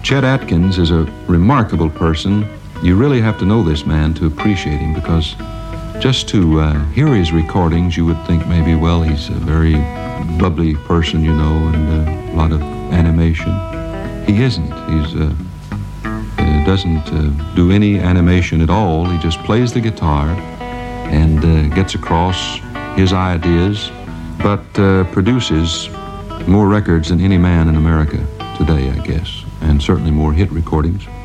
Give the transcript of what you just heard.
Chet Atkins is a remarkable person. You really have to know this man to appreciate him, because just to hear his recordings, you would think maybe, well, he's a very bubbly person, you know, and a lot of animation. He isn't. He doesn't do any animation at all. He just plays the guitar and gets across his ideas, but produces more records than any man in America today, I guess, and certainly more hit recordings.